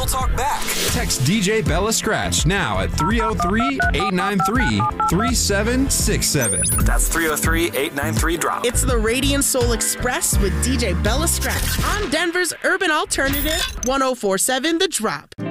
talk back. Text DJ Bella Scratch now at 303-893-3767. That's 303-893-DROP. It's the Radiant Soul Express with DJ Bella Scratch on Denver's Urban Alternative 104.7 The Drop.